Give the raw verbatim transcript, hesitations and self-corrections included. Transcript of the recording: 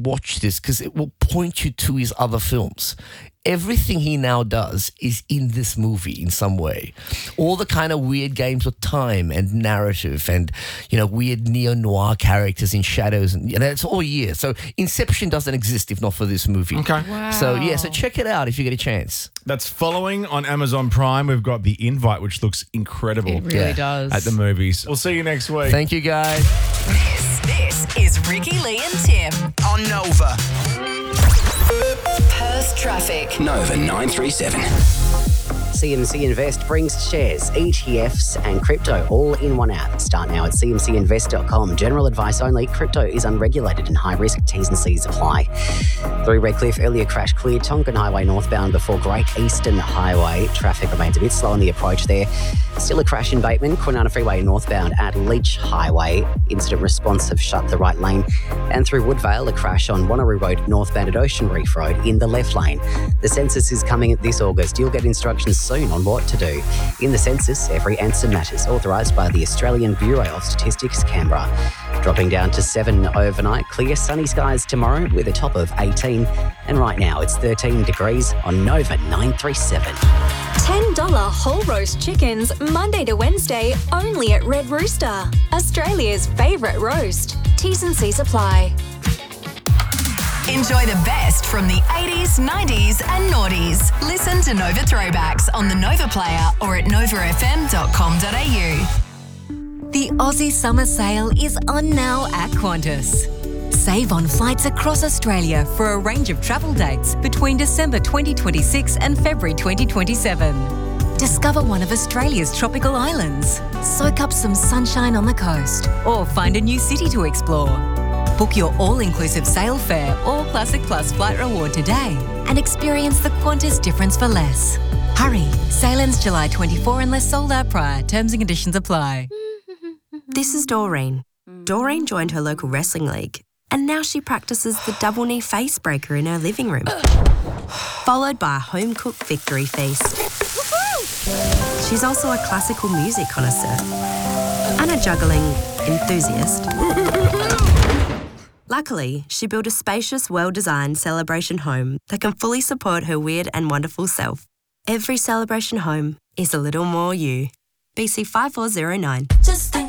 watch this because it will point you to his other films. Everything he now does is in this movie in some way. All the kind of weird games with time and narrative and, you know, weird neo-noir characters in shadows. And you know, it's all here. So Inception doesn't exist if not for this movie. Okay. Wow. So, yeah, so check it out if you get a chance. That's following on Amazon Prime. We've got The Invite, which looks incredible. It really Yeah. does. At the movies. We'll see you next week. Thank you, guys. This, this is Ricky, Lee and Tim On Nova. Perth Traffic. Nova nine three seven. C M C Invest brings shares, E T Fs and crypto all in one app. Start now at c m c invest dot com. General advice only. Crypto is unregulated and high risk. T's and C's apply. Through Redcliffe, earlier crash cleared. Tonkin Highway northbound before Great Eastern Highway. Traffic remains a bit slow on the approach there. Still a crash in Bateman. Kwinana Freeway northbound at Leach Highway. Incident response have shut the right lane. And through Woodvale, a crash on Wanneroo Road northbound at Ocean Reef Road in the left lane. The census is coming this August. You'll get instructions soon on what to do. In the census, every answer matters. Authorised by the Australian Bureau of Statistics, Canberra. Dropping down to seven overnight. Clear sunny skies tomorrow with a top of eighteen. And right now it's thirteen degrees on Nova nine three seven. ten dollars whole roast chickens Monday to Wednesday only at Red Rooster. Australia's favourite roast. T's and C's apply. Enjoy the best from the eighties, nineties and noughties. Listen to Nova Throwbacks on the Nova Player or at nova f m dot com dot a u. The Aussie Summer Sale is on now at Qantas. Save on flights across Australia for a range of travel dates between December twenty twenty-six and February twenty twenty-seven. Discover one of Australia's tropical islands, soak up some sunshine on the coast, or find a new city to explore. Book your all-inclusive sail fare or Classic Plus flight reward today and experience the Qantas difference for less. Hurry, sale ends July twenty-fourth unless sold out prior. Terms and conditions apply. This is Doreen. Doreen joined her local wrestling league and now she practices the double knee face breaker in her living room, followed by a home-cooked victory feast. She's also a classical music connoisseur and a juggling enthusiast. Luckily, she built a spacious, well-designed celebration home that can fully support her weird and wonderful self. Every celebration home is a little more you. B C five four zero nine. Just